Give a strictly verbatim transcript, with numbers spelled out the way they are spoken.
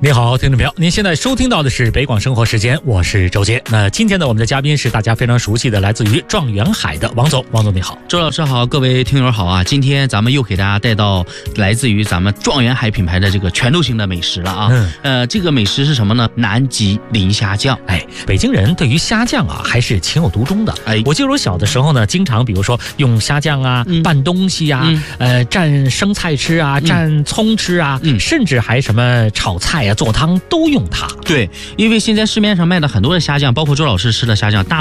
你好，听众朋友，您现在收听到的是北广生活时间，我是周杰。那今天呢，我们的嘉宾是大家非常熟悉的，来自于状元海的王总。王总你好。 周老师好，各位听友好啊！今天咱们又给大家带到来自于咱们状元海品牌的这个全球性的美食了啊。嗯，呃，这个美食是什么呢？南极磷虾酱。 哎，北京人对于虾酱啊还是情有独钟的。哎，我记得我小的时候呢，经常比如说用虾酱啊、嗯、拌东西啊、嗯、呃蘸生菜吃啊、蘸葱吃啊，嗯、甚至还什么炒菜啊、做汤都用它。 对，因为现在市面上卖的很多的虾酱，包括周老师吃的虾酱，大